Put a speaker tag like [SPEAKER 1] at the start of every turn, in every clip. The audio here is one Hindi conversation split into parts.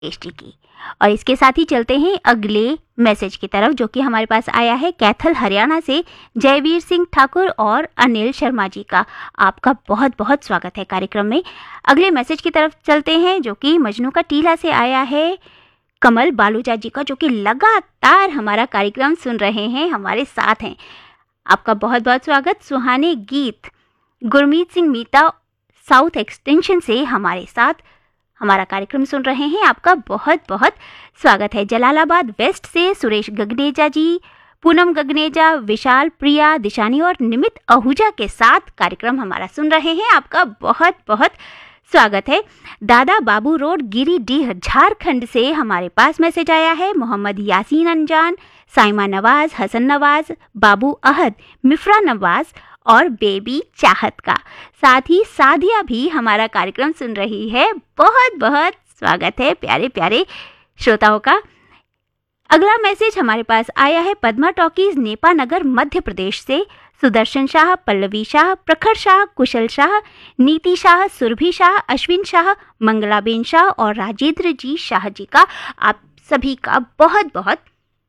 [SPEAKER 1] टेस्टी की। और इसके साथ ही चलते हैं अगले मैसेज की तरफ, जो कि हमारे पास आया है कैथल हरियाणा से जयवीर सिंह ठाकुर और अनिल शर्मा जी का। आपका बहुत बहुत स्वागत है कार्यक्रम में। अगले मैसेज की तरफ चलते हैं, जो कि मजनू का टीला से आया है कमल बालूजा जी का, जो कि लगातार हमारा कार्यक्रम सुन रहे हैं, हमारे साथ हैं। आपका बहुत बहुत स्वागत। सुहाने गीत गुरमीत सिंह मीता साउथ एक्सटेंशन से हमारे साथ हमारा कार्यक्रम सुन रहे हैं। आपका बहुत बहुत स्वागत है। जलालाबाद वेस्ट से सुरेश गगनेजा जी, पूनम गगनेजा, विशाल, प्रिया, दिशानी और निमित आहूजा के साथ कार्यक्रम हमारा सुन रहे हैं। आपका बहुत बहुत स्वागत है। दादा बाबू रोड गिरिडीह झारखंड से हमारे पास मैसेज आया है मोहम्मद यासीन अनजान, साइमा नवाज, हसन नवाज, बाबू अहद, मिफ्रा नवाज और बेबी चाहत का। साथ ही सादिया भी हमारा कार्यक्रम सुन रही है। बहुत बहुत स्वागत है प्यारे प्यारे श्रोताओं का। अगला मैसेज हमारे पास आया है पद्मा टॉकीज नेपा नगर मध्य प्रदेश से सुदर्शन शाह, पल्लवी शाह, प्रखर शाह, कुशल शाह, नीति शाह, सुरभि शाह, अश्विन शाह, मंगलाबेन शाह और राजेंद्र जी शाह जी का। आप सभी का बहुत बहुत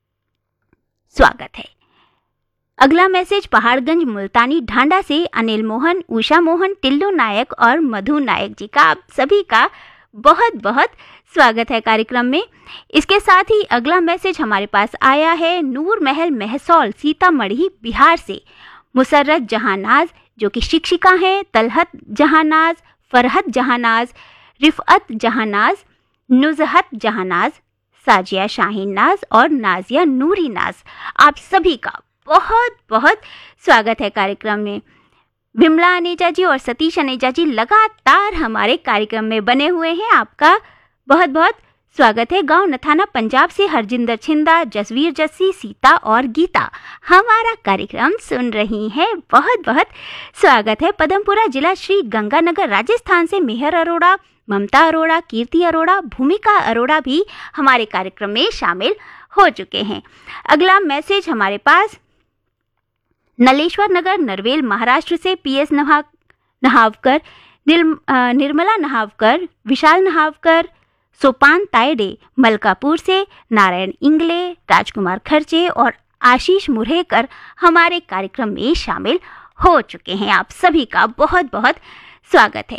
[SPEAKER 1] स्वागत है। अगला मैसेज पहाड़गंज मुल्तानी ढांडा से अनिल मोहन, उषा मोहन, टिल्लू नायक और मधु नायक जी का। आप सभी का बहुत बहुत स्वागत है कार्यक्रम में। इसके साथ ही अगला मैसेज हमारे पास आया है नूर महल महसौल सीतामढ़ी बिहार से मुसर्रत जहानाज, जो कि शिक्षिका हैं, तलहत जहानाज, फरहत जहानाज, रिफअत जहानाज, नुजहत जहानाज, साजिया शाहीन नाज और नाजिया नूरी नाज। आप सभी का बहुत बहुत स्वागत है कार्यक्रम में। विमला अनेजा जी और सतीश अनेजा जी लगातार हमारे कार्यक्रम में बने हुए हैं। आपका बहुत बहुत स्वागत है। गांव नथाना पंजाब से हरजिंदर छिंदा, जसवीर जस्सी, सीता और गीता हमारा कार्यक्रम सुन रही हैं। बहुत बहुत स्वागत है। पदमपुरा जिला श्री गंगानगर राजस्थान से मेहर अरोड़ा, ममता अरोड़ा, कीर्ति अरोड़ा, भूमिका अरोड़ा भी हमारे कार्यक्रम में शामिल हो चुके हैं। अगला मैसेज हमारे पास नलेश्वर नगर नरवेल महाराष्ट्र से पीएस नहावकर, निर्मला नहावकर, विशाल नहावकर, सोपान तायडे मलकापुर से, नारायण इंगले, राजकुमार खर्चे और आशीष मुरहेकर हमारे कार्यक्रम में शामिल हो चुके हैं। आप सभी का बहुत बहुत स्वागत है।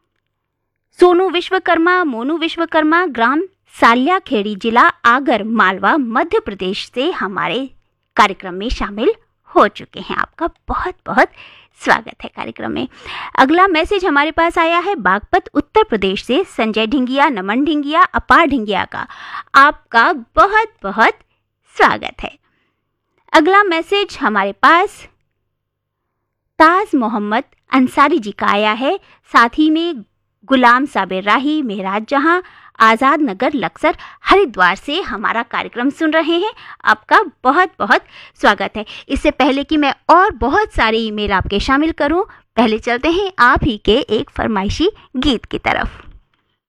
[SPEAKER 1] सोनू विश्वकर्मा, मोनू विश्वकर्मा, ग्राम साल्याखेड़ी, जिला आगर मालवा मध्य प्रदेश से हमारे कार्यक्रम में शामिल हो चुके हैं। आपका बहुत बहुत स्वागत है कार्यक्रम में। अगला मैसेज हमारे पास आया है बागपत उत्तर प्रदेश से संजय ढिंगिया, नमन ढिंगिया, अपार ढिंगिया का। आपका बहुत बहुत स्वागत है। अगला मैसेज हमारे पास ताज मोहम्मद अंसारी जी का आया है। साथ ही में गुलाम साबिर राही, मेहराज जहां, आजाद नगर लक्सर हरिद्वार से हमारा कार्यक्रम सुन रहे हैं। आपका बहुत बहुत स्वागत है। इससे पहले कि मैं और बहुत सारे ईमेल आपके शामिल करूं, पहले चलते हैं आप ही के एक फरमाइशी गीत की तरफ।